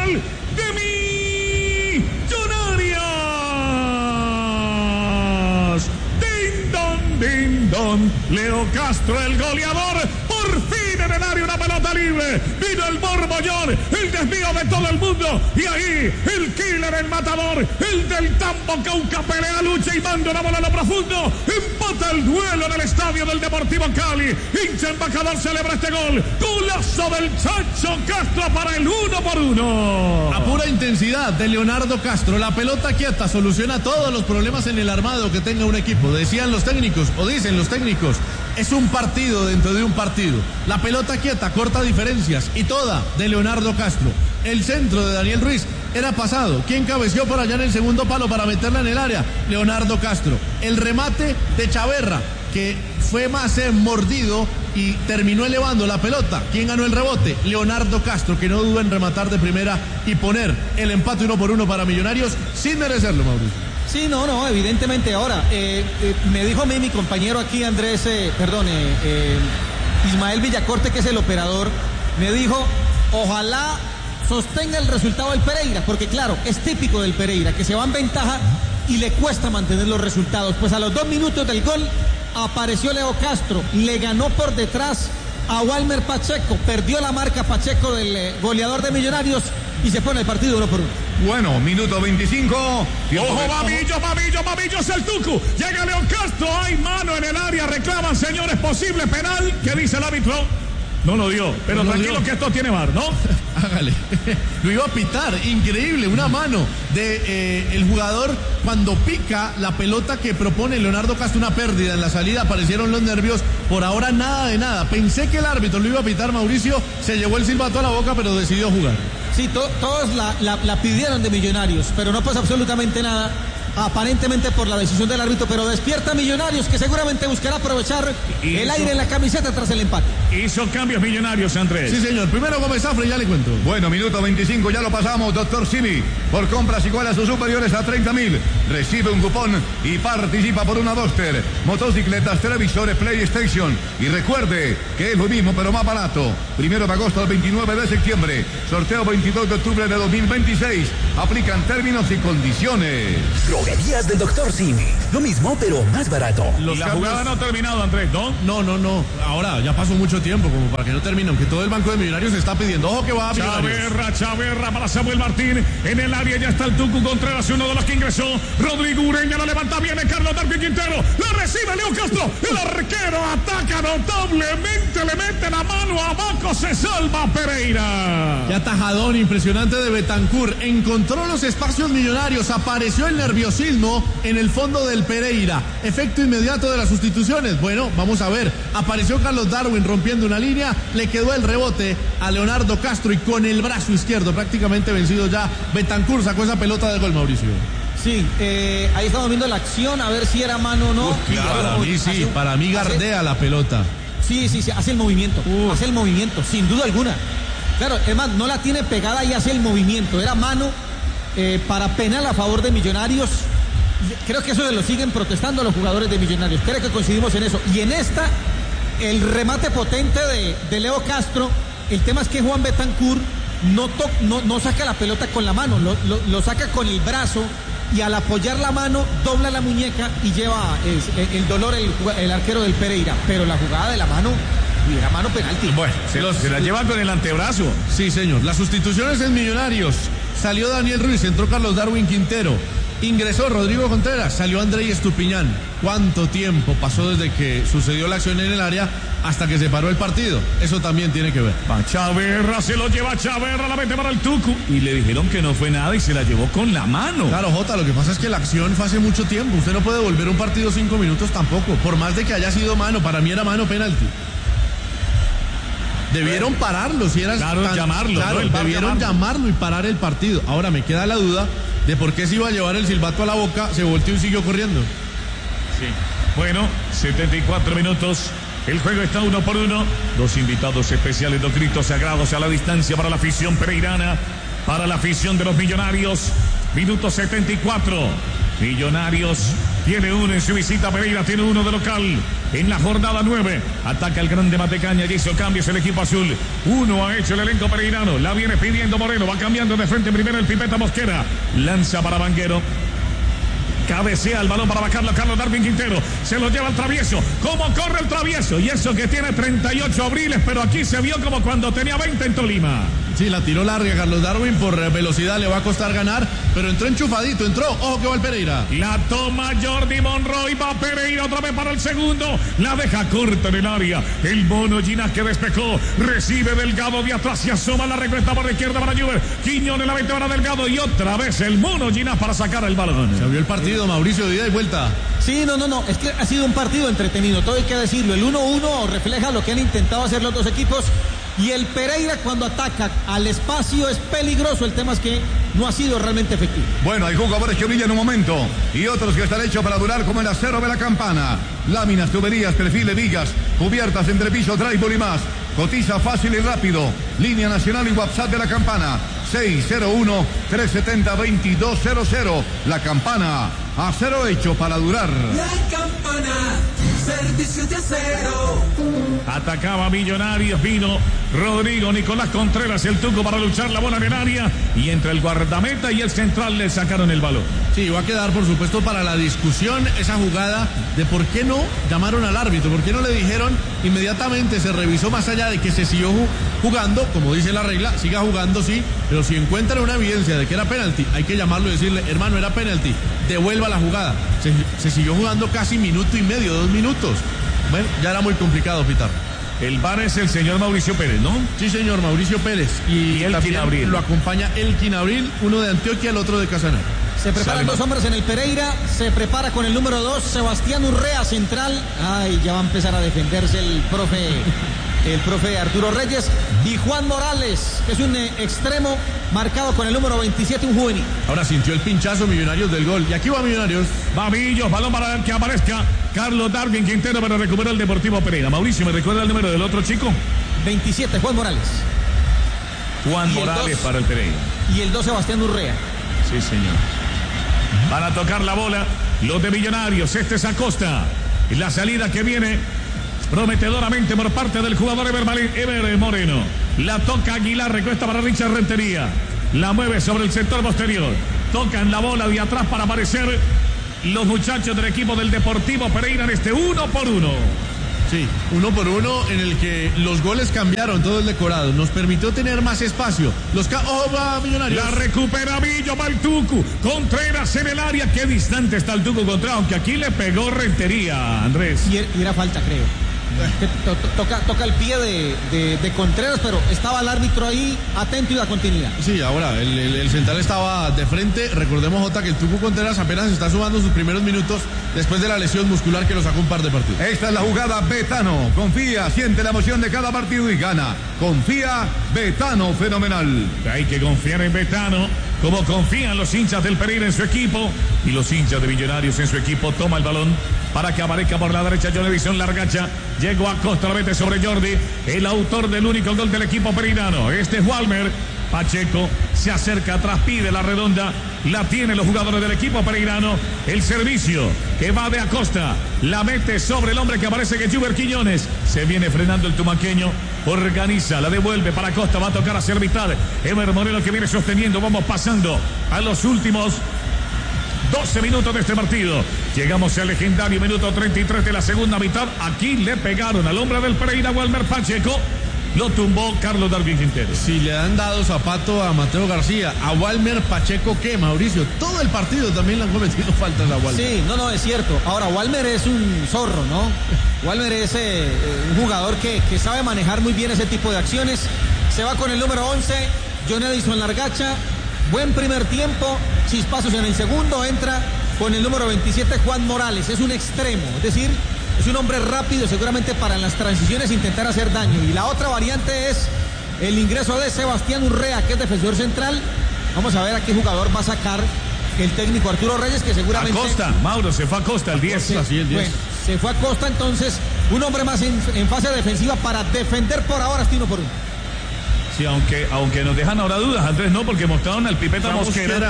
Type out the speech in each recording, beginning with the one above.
gol de Millonarios. Din don, Leo Castro, el goleador, por fin en el área, una pelota libre, vino el borbollón, el desvío de todo el mundo, y ahí el killer, el matador, el del Tambo Cauca, pelea, lucha y manda una bola a lo profundo, empata el duelo en el estadio del Deportivo Cali, hincha embajador celebra este gol, golazo del Chacho Castro para el 1-1. A pura intensidad de Leonardo Castro, la pelota quieta soluciona todos los problemas en el armado que tenga un equipo, decían los técnicos, o dicen los técnicos, es un partido dentro de un partido. La pelota quieta corta diferencias y toda de Leonardo Castro. El centro de Daniel Ruiz era pasado. ¿Quién cabeció por allá en el segundo palo para meterla en el área? Leonardo Castro. El remate de Chaverra, que fue más mordido y terminó elevando la pelota. ¿Quién ganó el rebote? Leonardo Castro, que no duda en rematar de primera y poner el empate 1-1 para Millonarios sin merecerlo, Mauricio. Sí, no, evidentemente. Ahora, me dijo a mí mi compañero aquí, Ismael Villacorte, que es el operador, me dijo, ojalá sostenga el resultado del Pereira, porque claro, es típico del Pereira, que se va en ventaja y le cuesta mantener los resultados. Pues a los 2 minutos del gol apareció Leo Castro, le ganó por detrás a Walmer Pacheco, perdió la marca Pacheco del goleador de Millonarios y se pone el partido 1-1. Bueno, minuto 25. Ojo, Mamillo, el Tucu. Llega Leo Castro, hay mano en el área, reclaman, señores, posible penal. ¿Qué dice el árbitro? No lo dio, pero no tranquilo que esto tiene VAR, ¿no? Hágale. Lo iba a pitar, increíble, una mano de el jugador cuando pica la pelota que propone Leonardo Castro, una pérdida en la salida, aparecieron los nervios, por ahora nada de nada. Pensé que el árbitro lo iba a pitar, Mauricio, se llevó el silbato a la boca, pero decidió jugar. Sí, todos la pidieron de Millonarios, pero no pasa absolutamente nada, aparentemente por la decisión del árbitro, pero despierta Millonarios, que seguramente buscará aprovechar el aire en la camiseta tras el empate. Hizo cambios Millonarios, Andrés. Sí, señor. Primero Gómez Zafre, ya le cuento. Bueno, minuto 25, ya lo pasamos, doctor Simi. Por compras iguales o superiores a 30.000, recibe un cupón y participa por una Duster, motocicletas, televisores, PlayStation. Y recuerde que es lo mismo, pero más barato. 1 de agosto al 29 de septiembre. Sorteo 22 de octubre de 2026. Aplican términos y condiciones. Droguerías del doctor Simi. Lo mismo, pero más barato. La jugada no ha terminado, Andrés, ¿no? No. Ahora, ya pasó mucho tiempo como para que no termine, aunque todo el banco de Millonarios está pidiendo. Ojo que va a Millonarios. Chaverra para Samuel Martín. En el área ya está el Tucu Contreras, uno de los que ingresó. Rodrigo Ureña la levanta bien, Carlos Darwin Quintero. La recibe Leo Castro. El arquero ataca notablemente, le mete la mano abajo, se salva Pereira. Qué atajadón impresionante de Betancur. Encontró los espacios Millonarios, apareció el nerviosismo en el fondo del Pereira. Efecto inmediato de las sustituciones. Bueno, vamos a ver. Apareció Carlos Darwin rompiendo una línea, le quedó el rebote a Leonardo Castro y con el brazo izquierdo prácticamente vencido ya, Betancur sacó esa pelota de gol, Mauricio. Sí, ahí estamos viendo la acción, a ver si era mano o no. Para mí gardea la pelota. Sí, hace el movimiento, sin duda alguna. Claro, además no la tiene pegada y hace el movimiento, era mano para penal a favor de Millonarios. Creo que eso se lo siguen protestando los jugadores de Millonarios, creo que coincidimos en eso. Y en esta, el remate potente de Leo Castro, el tema es que Juan Betancur no saca la pelota con la mano, lo saca con el brazo y al apoyar la mano dobla la muñeca y lleva el dolor el arquero del Pereira, pero la jugada de la mano era mano penalti. Bueno, se la lleva con el antebrazo. Sí, señor. Las sustituciones en Millonarios. Salió Daniel Ruiz, entró Carlos Darwin Quintero. Ingresó Rodrigo Contreras, salió Andrei Estupiñán. ¿Cuánto tiempo pasó desde que sucedió la acción en el área hasta que se paró el partido? Eso también tiene que ver. Chaverra, se lo lleva Chaverra, la mete para el Tucu. Y le dijeron que no fue nada y se la llevó con la mano. Claro, Jota, lo que pasa es que la acción fue hace mucho tiempo. Usted no puede volver un partido 5 minutos tampoco. Por más de que haya sido mano, para mí era mano penalti. Debieron pararlo, si era llamarlo. Claro, ¿no? Debieron llamarlo y parar el partido. Ahora me queda la duda de por qué se iba a llevar el silbato a la boca, se volteó y siguió corriendo. Sí. Bueno, 74 minutos. El juego está 1-1. Dos invitados especiales, dos gritos sagrados a la distancia para la afición pereirana, para la afición de los Millonarios. Minuto 74. Millonarios tiene uno en su visita, Pereira tiene uno de local. en la jornada 9. Ataca el grande Matecaña y hizo cambios el equipo azul. Uno ha hecho el elenco pereirano. La viene pidiendo Moreno. Va cambiando de frente primero el Pipeta Mosquera. Lanza para Vanguero. Cabecea el balón para bajarlo Carlos Darwin Quintero. Se lo lleva al travieso. ¿Cómo corre el travieso? Y eso que tiene 38 abriles, pero aquí se vio como cuando tenía 20 en Tolima. Sí, la tiró larga Carlos Darwin, por velocidad le va a costar ganar, pero entró enchufadito, entró, ojo que va el Pereira. La toma Jordi Monroy, va Pereira otra vez para el segundo, la deja corta en el área, el Mono Ginás que despejó, recibe Delgado de atrás y asoma la recuesta por la izquierda para Juber, Quiñones la mete para Delgado y otra vez el Mono Ginás para sacar el balón. Se abrió el partido, Mauricio, de ida y vuelta. Sí, no, es que ha sido un partido entretenido, todo hay que decirlo, el 1-1 refleja lo que han intentado hacer los dos equipos. Y el Pereira cuando ataca al espacio es peligroso, el tema es que no ha sido realmente efectivo. Bueno, hay jugadores que brillan un momento y otros que están hechos para durar como el acero de la campana. Láminas, tuberías, perfiles, vigas, cubiertas, entrepiso, drywall y más. Cotiza fácil y rápido. Línea nacional y WhatsApp de la campana. 601-370-2200. La campana, acero hecho para durar. La campana, servicios de acero. Atacaba Millonarios, vino Rodrigo Nicolás Contreras, el Tuco para luchar la bola en el área y entre el guardameta y el central le sacaron el balón. Sí, va a quedar por supuesto para la discusión esa jugada de por qué no llamaron al árbitro, por qué no le dijeron inmediatamente, se revisó más allá de que se siguió jugando, como dice la regla, siga jugando sí, pero si encuentran una evidencia de que era penalti, hay que llamarlo y decirle, hermano, era penalti, devuelva la jugada. Se siguió jugando casi minuto y medio, 2 minutos. Bueno, ya era muy complicado pitar. El VAR es el señor Mauricio Pérez, ¿no? Sí, señor, Mauricio Pérez. Y Elkin Abril. Lo acompaña Elkin Abril, uno de Antioquia, el otro de Casanare. Se preparan dos hombres en el Pereira, se prepara con el número 2, Sebastián Urrea, central. Ay, ya va a empezar a defenderse el profe Arturo Reyes. Y Juan Morales, que es un extremo marcado con el número 27, un juvenil. Ahora sintió el pinchazo Millonarios del gol. Y aquí va Millonarios. Va Millos, balón para que aparezca Carlos Darwin Quintero para recuperar el Deportivo Pereira. Mauricio, ¿me recuerda el número del otro chico? 27, Juan Morales. Juan Morales para el Pereira. Y el 2, Sebastián Urrea. Sí, señor. Van a tocar la bola los de Millonarios. Este es Acosta. La salida que viene prometedoramente por parte del jugador Ever Moreno. La toca Aguilar, recuesta para Richard Rentería. La mueve sobre el sector posterior. Tocan la bola de atrás para aparecer los muchachos del equipo del Deportivo Pereira en este 1-1. Sí, 1-1 en el que los goles cambiaron todo el decorado. Nos permitió tener más espacio. Va Millonarios. La recupera Millo, va el Tucu. Contreras en el área. Qué distante está el Tucu Contreras, aunque aquí le pegó Rentería, Andrés. Y era falta, creo. Toca el pie de Contreras, pero estaba el árbitro ahí atento y da continuidad. Sí, ahora el central estaba de frente. Recordemos, Jota, que el Tucu Contreras apenas está sumando sus primeros minutos después de la lesión muscular que lo sacó un par de partidos. Esta es la jugada Betano. Confía, siente la emoción de cada partido y gana. Confía, Betano, fenomenal. Hay que confiar en Betano, como confían los hinchas del Pereira en su equipo y los hinchas de Millonarios en su equipo. Toma el balón para que aparezca por la derecha John Edison Largacha. Llegó a Costa, la mete sobre Jordi, el autor del único gol del equipo pereirano. Este es Walmer. Pacheco se acerca atrás, pide la redonda, la tienen los jugadores del equipo pereirano. El servicio que va de Acosta, la mete sobre el hombre que aparece, que es Juber Quiñones. Se viene frenando el tumaqueño, organiza, la devuelve para Acosta, va a tocar hacia la mitad. Ever Moreno que viene sosteniendo. Vamos pasando a los últimos 12 minutos de este partido. Llegamos al legendario minuto 33 de la segunda mitad. Aquí le pegaron al hombre del Pereira, Walmer Pacheco. Lo tumbó Carlos Darwin Quintero. Si le han dado zapato a Mateo García, a Walmer Pacheco, ¿qué, Mauricio? Todo el partido también le han cometido faltas a Walmer. Sí, no, es cierto. Ahora, Walmer es un zorro, ¿no? Walmer es un jugador que sabe manejar muy bien ese tipo de acciones. Se va con el número 11, John Edison Largacha. Buen primer tiempo, chispazos en el segundo. Entra con el número 27, Juan Morales. Es un extremo, es decir, es un hombre rápido, seguramente para en las transiciones intentar hacer daño. Y la otra variante es el ingreso de Sebastián Urrea, que es defensor central. Vamos a ver a qué jugador va a sacar el técnico Arturo Reyes, que seguramente... Acosta, Mauro, se fue a Acosta, el 10. Sí, el 10. Bueno, se fue a Acosta, entonces, un hombre más en fase defensiva para defender por ahora este 1-1. Sí, aunque nos dejan ahora dudas, Andrés, no, porque mostraron al Pipeta Mosquera.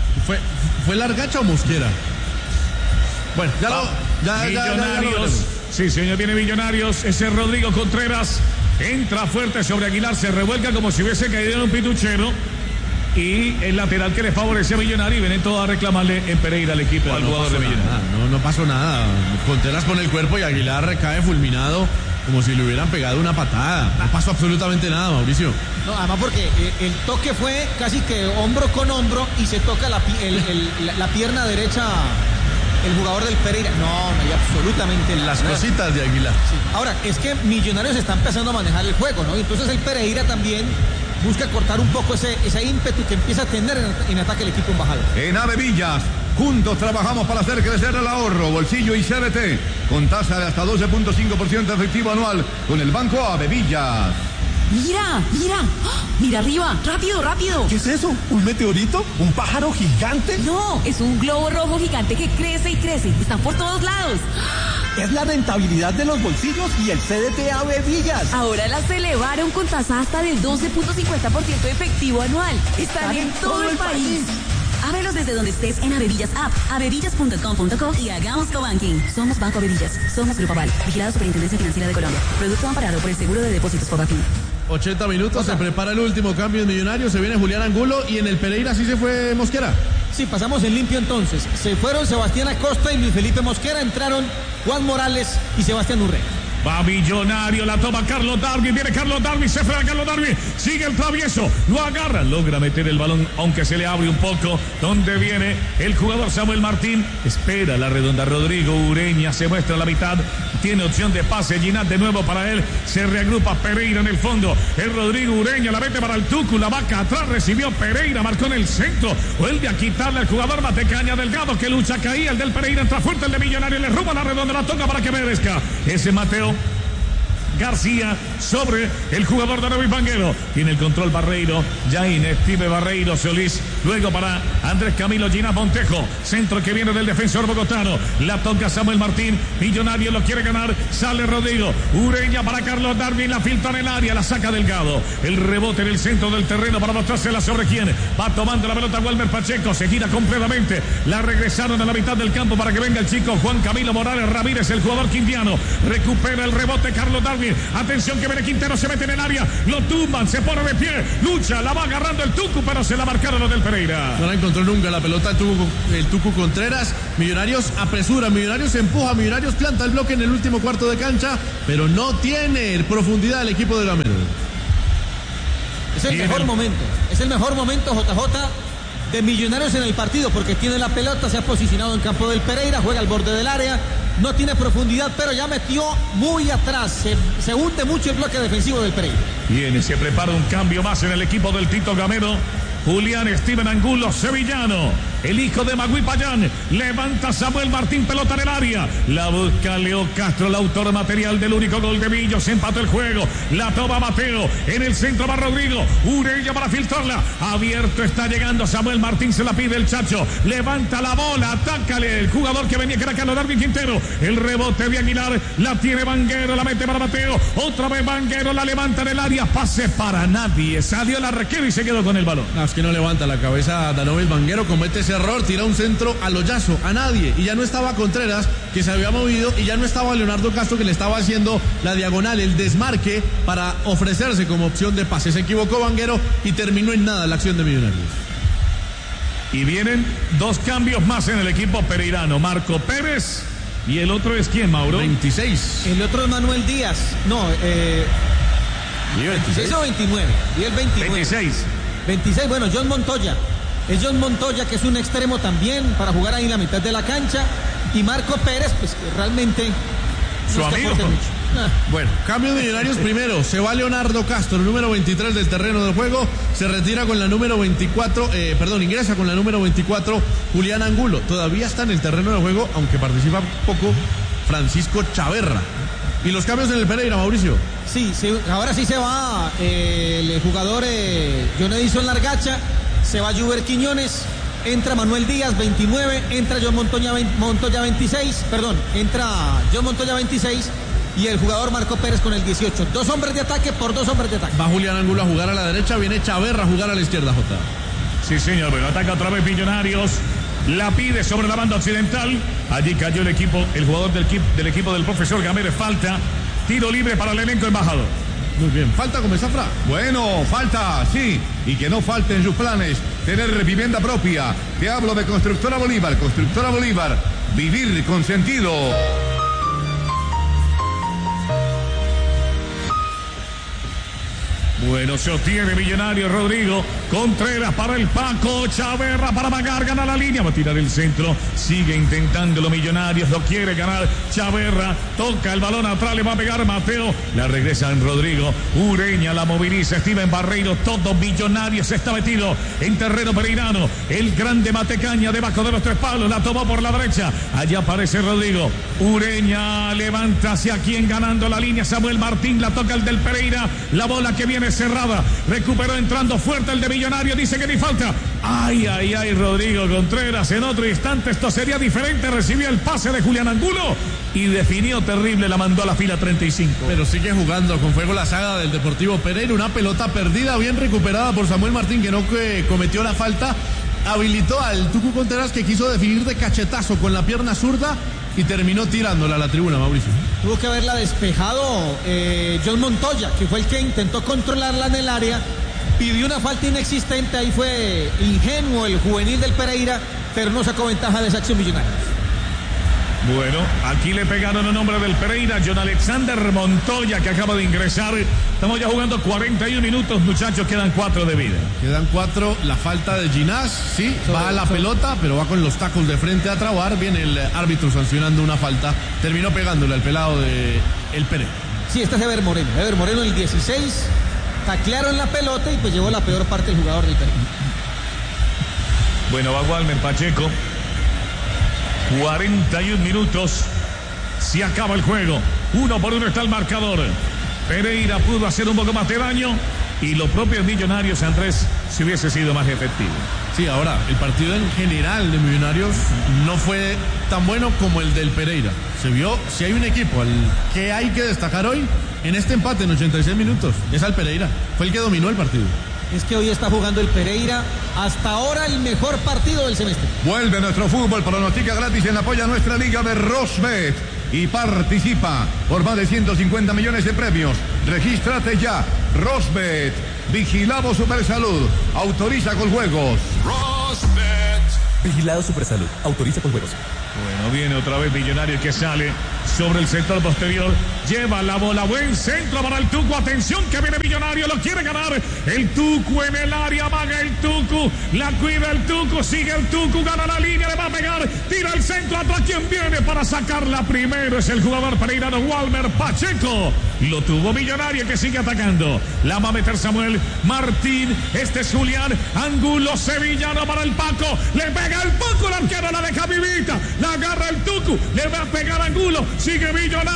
¿Fue Largacha o Mosquera? Bueno, Millonarios Sí, señor, viene Millonarios. Ese Rodrigo Contreras entra fuerte sobre Aguilar, se revuelca como si hubiese caído en un pituchero. Y el lateral que le favorece a Millonarios, y vienen todos a reclamarle en Pereira al equipo, al jugador de Millonarios. No pasó nada. Contreras con el cuerpo y Aguilar recae fulminado como si le hubieran pegado una patada. No pasó absolutamente nada, Mauricio. No, además porque el toque fue casi que hombro con hombro y se toca la pierna derecha el jugador del Pereira. No hay absolutamente las nada. Cositas de Aguilar. Sí. Ahora, es que Millonarios está empezando a manejar el juego, ¿no? Y entonces el Pereira también busca cortar un poco ese ímpetu que empieza a tener en ataque el equipo embajado. En Avevillas, juntos trabajamos para hacer crecer el ahorro, bolsillo y CBT, con tasa de hasta 12.5% efectivo anual con el Banco Avevillas. Mira arriba, rápido. ¿Qué es eso? ¿Un meteorito? ¿Un pájaro gigante? No, es un globo rojo gigante que crece y crece. Están por todos lados. Es la rentabilidad de los bolsillos y el CDT Avevillas. Ahora las elevaron con tasa hasta del 12.50% efectivo anual. Están en todo el país. Ábrelos desde donde estés en Avevillas App, avevillas.com.co y hagamos cobanking. Somos Banco Avevillas. Somos Grupo Aval. Vigilado Superintendencia Financiera de Colombia. Producto amparado por el Seguro de Depósitos Fogafín. 80 minutos, se prepara el último cambio en Millonarios, se viene Julián Angulo y en el Pereira sí se fue Mosquera. Sí, pasamos en limpio entonces. Se fueron Sebastián Acosta y Luis Felipe Mosquera, entraron Juan Morales y Sebastián Urrea. Va Millonario, la toma Carlos Darwin, viene Carlos Darwin, se frena Carlos Darwin, sigue el travieso, lo agarra, logra meter el balón, aunque se le abre un poco, donde viene el jugador Samuel Martín, espera la redonda, Rodrigo Ureña se muestra a la mitad, tiene opción de pase, Ginat de nuevo para él, se reagrupa Pereira en el fondo, el Rodrigo Ureña la mete para el Tucu, la vaca atrás, recibió Pereira, marcó en el centro, vuelve a quitarle al jugador Matecaña Delgado, que lucha, caía, el del Pereira entra fuerte, el de Millonario, le roba la redonda, la toca para que merezca, ese Mateo García sobre el jugador de David Vanguero. Tiene el control Barreiro. Jain Steve Barreiro Solís. Luego para Andrés Camilo Ginás Montejo. Centro que viene del defensor bogotano. La toca Samuel Martín. Millonario lo quiere ganar. Sale Rodrigo. Ureña para Carlos Darwin. La filtra en el área. La saca Delgado. El rebote en el centro del terreno para mostrársela sobre quién. Va tomando la pelota Walmer Pacheco. Se gira completamente. La regresaron a la mitad del campo para que venga el chico Juan Camilo Morales Ramírez, el jugador quindiano. Recupera el rebote Carlos Darwin. Atención que viene Quintero, se mete en el área, lo tumban, se pone de pie, lucha, la va agarrando el Tucu, pero se la marcaron los del Pereira. No la encontró nunca la pelota el Tucu Contreras. Millonarios apresura, Millonarios empuja, Millonarios planta el bloque en el último cuarto de cancha, pero no tiene profundidad el equipo de Gamero. Es el mejor momento, JJ, de Millonarios en el partido, porque tiene la pelota, se ha posicionado en campo del Pereira, juega al borde del área. No tiene profundidad, pero ya metió muy atrás. Se hunde mucho el bloque defensivo del Pereira. Viene, se prepara un cambio más en el equipo del Tito Gamero. Julián Steven Angulo, sevillano, el hijo de Magui Payán, levanta Samuel Martín, pelota en el área, la busca Leo Castro, el autor material del único gol de Millo, se empató el juego, la toma Mateo, en el centro va Rodrigo, Ureña para filtrarla, abierto está llegando Samuel Martín, se la pide el Chacho, levanta la bola, atácale el jugador que venía, que era Carlos Darwin Quintero, el rebote de Aguilar, la tiene Vanguero, la mete para Mateo, otra vez Vanguero, la levanta en el área, pase para nadie, salió el arquero y se quedó con el balón. Que no levanta la cabeza Danovis Vanguero, comete ese error, tira un centro al hoyazo, a nadie, y ya no estaba Contreras, que se había movido, y ya no estaba Leonardo Castro, que le estaba haciendo la diagonal, el desmarque para ofrecerse como opción de pase. Se equivocó Vanguero y terminó en nada la acción de Millonarios. Y vienen dos cambios más en el equipo pereirano, Marco Pérez y el otro es ¿quién, Mauro? 26. El otro es Manuel Díaz, no, 26 o 29, y el 29. 26, bueno, John Montoya. Es John Montoya, que es un extremo también para jugar ahí en la mitad de la cancha. Y Marco Pérez, pues que realmente su amigo. Bueno, cambio de Millonarios primero. Se va Leonardo Castro, el número 23 del terreno del juego. Se retira con la número 24, ingresa con la número 24 Julián Angulo. Todavía está en el terreno del juego, aunque participa poco, Francisco Chaverra. ¿Y los cambios en el Pereira, Mauricio? Sí, ahora sí se va el jugador John Edison Largacha, se va Juber Quiñones, entra Manuel Díaz, 29, entra John Montoya 26, entra John Montoya 26 y el jugador Marco Pérez con el 18. 2 hombres de ataque por 2 hombres de ataque. Va Julián Angulo a jugar a la derecha, viene Chaverra a jugar a la izquierda, Jota. Sí, señor, pero ataca otra vez Millonarios. La pide sobre la banda occidental. Allí cayó el jugador del equipo del profesor Gamero. Falta. Tiro libre para el elenco embajador. Muy bien, falta como Zafra. Bueno, falta, sí, y que no falte en sus planes tener vivienda propia. Te hablo de Constructora Bolívar, vivir con sentido. Bueno, se obtiene Millonario. Rodrigo Contreras para el Paco. Chaverra para Magar. Gana la línea. Va a tirar el centro. Sigue intentándolo Millonarios. Lo quiere ganar Chaverra. Toca el balón atrás. Le va a pegar Mateo. La regresa en Rodrigo. Ureña la moviliza. Steven Barreiro. Todo Millonarios está metido en terreno pereirano. El grande Matecaña debajo de los 3 palos. La tomó por la derecha. Allá aparece Rodrigo. Ureña levanta hacia quien ganando la línea. Samuel Martín. La toca el del Pereira. La bola que viene cerrada, recuperó entrando fuerte el de Millonario, dice que ni falta. Ay, Rodrigo Contreras, en otro instante esto sería diferente, recibió el pase de Julián Angulo y definió terrible, la mandó a la fila 35. Pero sigue jugando con fuego la saga del Deportivo Pereira, una pelota perdida, bien recuperada por Samuel Martín, que no cometió la falta, habilitó al Tucu Contreras, que quiso definir de cachetazo con la pierna zurda y terminó tirándola a la tribuna, Mauricio. Tuvo que haberla despejado John Montoya, que fue el que intentó controlarla en el área, pidió una falta inexistente, ahí fue ingenuo el juvenil del Pereira, pero no sacó ventaja de esa acción Millonaria. Bueno, aquí le pegaron el nombre del Pereira, John Alexander Montoya, que acaba de ingresar. Estamos ya jugando 41 minutos, muchachos, quedan 4 de vida. Quedan 4, la falta de Ginás, sí, va a la pelota, pero va con los tacos de frente a trabar. Viene el árbitro sancionando una falta, terminó pegándole al pelado de el Pereira. Sí, este es Ever Moreno el 16, taclearon la pelota y pues llevó la peor parte el jugador del Pereira. Bueno, va Walmer Pacheco. 41 minutos, se acaba el juego, 1-1 está el marcador. Pereira pudo hacer un poco más de daño y los propios Millonarios, Andrés, si hubiese sido más efectivo. Sí, ahora, el partido en general de Millonarios no fue tan bueno como el del Pereira. Se vio, si hay un equipo al que hay que destacar hoy, en este empate en 86 minutos, es al Pereira, fue el que dominó el partido. Es que hoy está jugando el Pereira, hasta ahora el mejor partido del semestre. Vuelve nuestro fútbol, pronostica gratis en apoyo a nuestra liga de Rosbet y participa por más de 150 millones de premios. Regístrate ya, Rosbet, Vigilado Supersalud, autoriza con juegos. Rosbet. Vigilado Supersalud, autoriza con juegos. Bueno, viene otra vez Millonario que sale sobre el sector posterior, lleva la bola, buen centro para el Tucu, atención que viene Millonario, lo quiere ganar, el Tucu en el área, amaga el Tucu, la cuida el Tucu, sigue el Tucu, gana la línea, le va a pegar, tira el centro, atrás quien viene para sacarla primero, es el jugador pereirano Walmer Pacheco, lo tuvo Millonario que sigue atacando, la va a meter Samuel Martín, este es Julián Angulo, sevillano para el Paco, le pega el Paco, el arquero la deja vivita, la agarra el Tucu, le va a pegar Angulo, sigue Millonario.